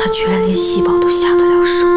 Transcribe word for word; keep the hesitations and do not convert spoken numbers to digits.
他居然连细胞都下得了手。